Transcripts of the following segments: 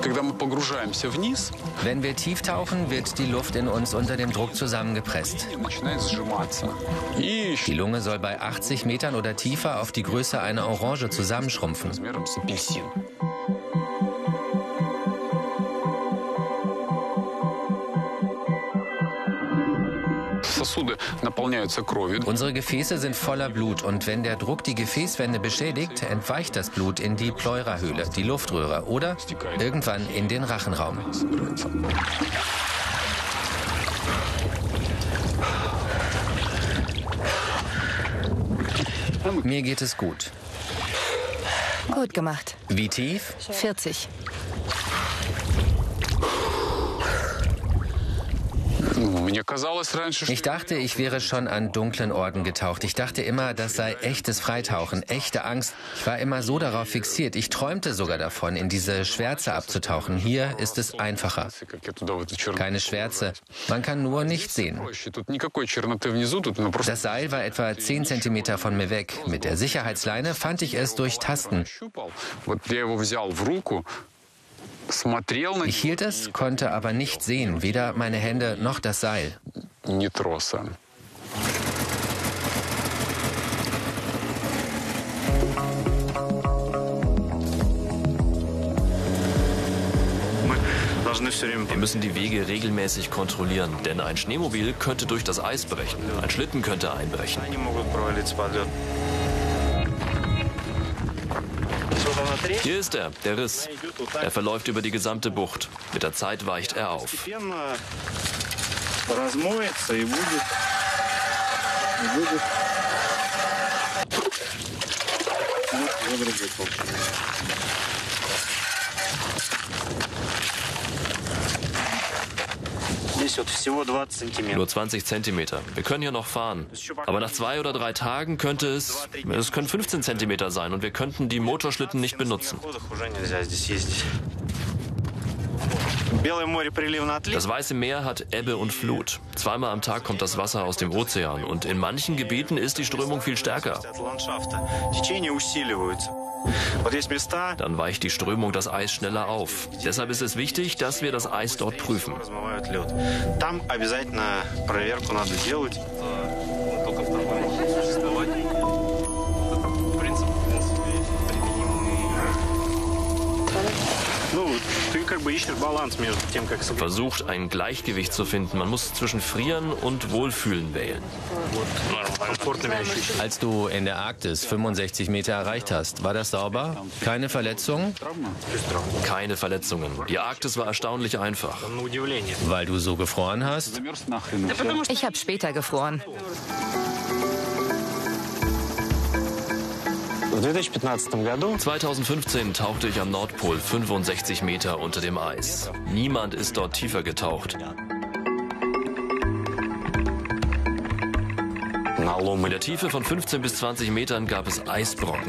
Wenn wir tief tauchen, wird die Luft in uns unter dem Druck zusammengepresst. Die Lunge soll bei 80 Metern oder tiefer auf die Größe einer Orange zusammenschrumpfen. Unsere Gefäße sind voller Blut und wenn der Druck die Gefäßwände beschädigt, entweicht das Blut in die Pleurahöhle, die Luftröhre oder irgendwann in den Rachenraum. Mir geht es gut. Gut gemacht. Wie tief? 40. Ich dachte, ich wäre schon an dunklen Orten getaucht. Ich dachte immer, das sei echtes Freitauchen, echte Angst. Ich war immer so darauf fixiert. Ich träumte sogar davon, in diese Schwärze abzutauchen. Hier ist es einfacher. Keine Schwärze. Man kann nur nicht sehen. Das Seil war etwa 10 Zentimeter von mir weg. Mit der Sicherheitsleine fand ich es durch Tasten. Ich hielt es, konnte aber nicht sehen, weder meine Hände noch das Seil. Wir müssen die Wege regelmäßig kontrollieren, denn ein Schneemobil könnte durch das Eis brechen, ein Schlitten könnte einbrechen. Hier ist er, der Riss. Er verläuft über die gesamte Bucht. Mit der Zeit weicht er auf. 'Nur 20 Zentimeter. Wir können hier noch fahren. Aber nach 2 oder 3 Tagen könnte es können 15 Zentimeter sein und wir könnten die Motorschlitten nicht benutzen. Das Weiße Meer hat Ebbe und Flut. Zweimal am Tag kommt das Wasser aus dem Ozean und in manchen Gebieten ist die Strömung viel stärker. Dann weicht die Strömung das Eis schneller auf. Deshalb ist es wichtig, dass wir das Eis dort prüfen. Versucht, ein Gleichgewicht zu finden. Man muss zwischen Frieren und Wohlfühlen wählen. Als du in der Arktis 65 Meter erreicht hast, war das sauber? Keine Verletzungen? Keine Verletzungen. Die Arktis war erstaunlich einfach. Weil du so gefroren hast? Ich habe später gefroren. 2015 tauchte ich am Nordpol 65 Meter unter dem Eis. Niemand ist dort tiefer getaucht. In der Tiefe von 15 bis 20 Metern gab es Eisbrocken.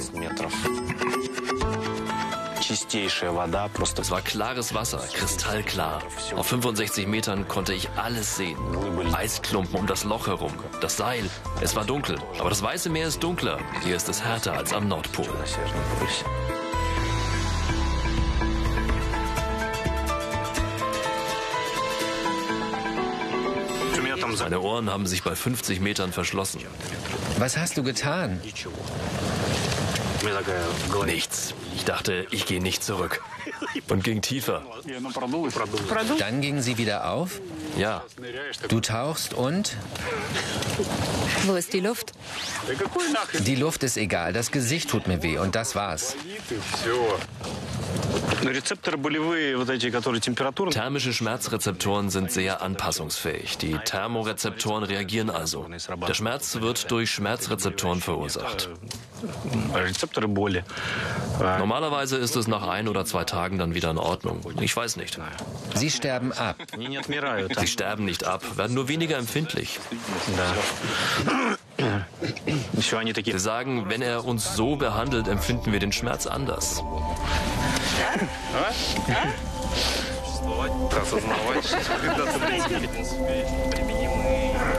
Es war klares Wasser, kristallklar. Auf 65 Metern konnte ich alles sehen. Eisklumpen um das Loch herum, das Seil. Es war dunkel, aber das Weiße Meer ist dunkler. Hier ist es härter als am Nordpol. Meine Ohren haben sich bei 50 Metern verschlossen. Was hast du getan? Nichts. Ich dachte, ich gehe nicht zurück. Und ging tiefer. Dann gingen sie wieder auf? Ja. Du tauchst und? Wo ist die Luft? Die Luft ist egal, das Gesicht tut mir weh und das war's. Thermische Schmerzrezeptoren sind sehr anpassungsfähig. Die Thermorezeptoren reagieren also. Der Schmerz wird durch Schmerzrezeptoren verursacht. Normalerweise ist es nach 1 oder 2 Tagen dann wieder in Ordnung. Ich weiß nicht. Sie sterben ab. Sie sterben nicht ab, werden nur weniger empfindlich. Sie sagen, wenn er uns so behandelt, empfinden wir den Schmerz anders.